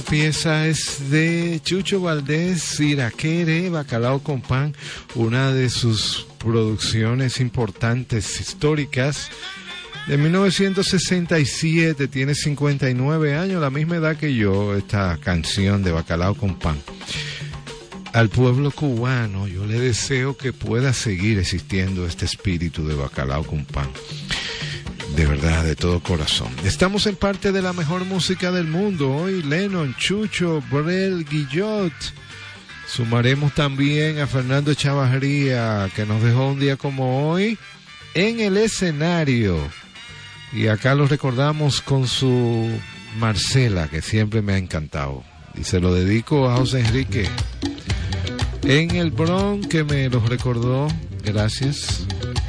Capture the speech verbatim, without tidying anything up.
Pieza es de Chucho Valdés, Iraquere, Bacalao con Pan, una de sus producciones importantes históricas de mil novecientos sesenta y siete. Tiene cincuenta y nueve años, la misma edad que yo, esta canción de Bacalao con Pan. Al pueblo cubano yo le deseo que pueda seguir existiendo este espíritu de Bacalao con Pan. De verdad, de todo corazón. Estamos en parte de la mejor música del mundo. Hoy Lennon, Chucho, Brel, Guillot. Sumaremos también a Fernando Chavarría, que nos dejó un día como hoy en el escenario. Y acá lo recordamos con su Marcela, que siempre me ha encantado. Y se lo dedico a José Enrique en el Bronx, que me lo recordó. Gracias.